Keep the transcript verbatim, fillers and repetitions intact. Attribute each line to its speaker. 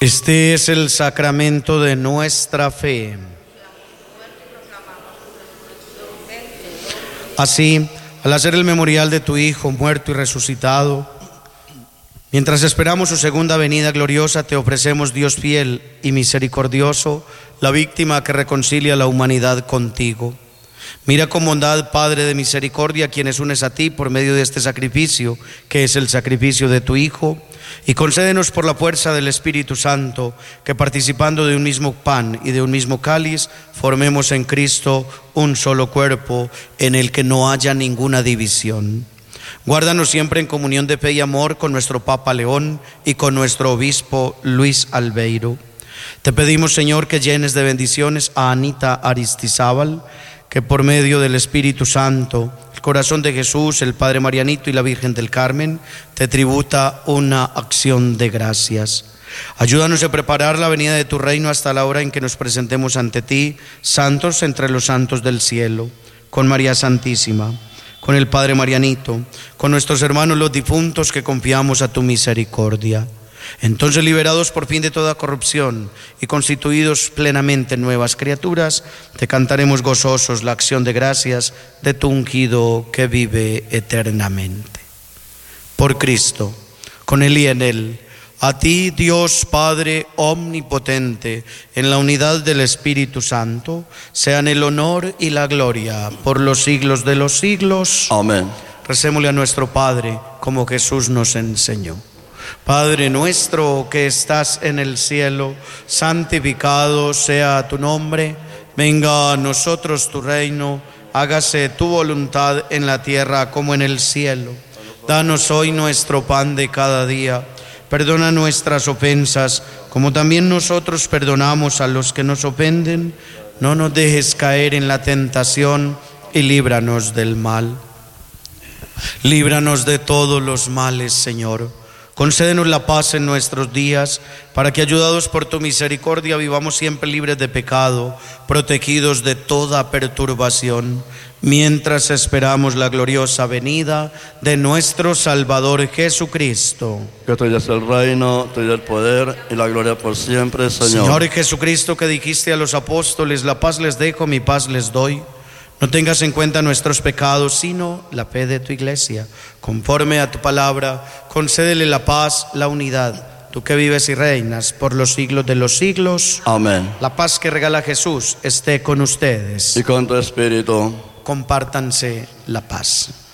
Speaker 1: Este es el sacramento de nuestra fe. Así, al hacer el memorial de tu Hijo muerto y resucitado, mientras esperamos su segunda venida gloriosa, te ofrecemos, Dios fiel y misericordioso, la víctima que reconcilia a la humanidad contigo. Mira con bondad, Padre de misericordia, a quienes unes a ti por medio de este sacrificio, que es el sacrificio de tu Hijo, y concédenos por la fuerza del Espíritu Santo, que participando de un mismo pan y de un mismo cáliz, formemos en Cristo un solo cuerpo, en el que no haya ninguna división. Guárdanos siempre en comunión de fe y amor con nuestro Papa León y con nuestro Obispo Luis Albeiro. Te pedimos, Señor, que llenes de bendiciones a Anita Aristizábal, que por medio del Espíritu Santo, el corazón de Jesús, el Padre Marianito y la Virgen del Carmen, te tributa una acción de gracias. Ayúdanos a preparar la venida de tu reino hasta la hora en que nos presentemos ante ti, santos entre los santos del cielo, con María Santísima, con el Padre Marianito, con nuestros hermanos los difuntos que confiamos a tu misericordia. Entonces, liberados por fin de toda corrupción y constituidos plenamente nuevas criaturas, te cantaremos gozosos la acción de gracias de tu ungido que vive eternamente. Por Cristo, con Él y en Él, a ti, Dios Padre omnipotente, en la unidad del Espíritu Santo, sean el honor y la gloria por los siglos de los siglos.
Speaker 2: Amén.
Speaker 1: Recémosle a nuestro Padre como Jesús nos enseñó. Padre nuestro que estás en el cielo, santificado sea tu nombre. Venga a nosotros tu reino, hágase tu voluntad en la tierra como en el cielo. Danos hoy nuestro pan de cada día. Perdona nuestras ofensas, como también nosotros perdonamos a los que nos ofenden. No nos dejes caer en la tentación y líbranos del mal. Líbranos de todos los males, Señor. Concédenos la paz en nuestros días, para que, ayudados por tu misericordia, vivamos siempre libres de pecado, protegidos de toda perturbación, mientras esperamos la gloriosa venida de nuestro Salvador Jesucristo.
Speaker 2: Que tuyo es el reino, tuyo el poder y la gloria por siempre, Señor.
Speaker 1: Señor Jesucristo, que dijiste a los apóstoles, la paz les dejo, mi paz les doy. No tengas en cuenta nuestros pecados, sino la fe de tu iglesia. Conforme a tu palabra, concédele la paz, la unidad. Tú que vives y reinas por los siglos de los siglos.
Speaker 2: Amén.
Speaker 1: La paz que regala Jesús esté con ustedes.
Speaker 2: Y con tu espíritu.
Speaker 1: Compártanse la paz.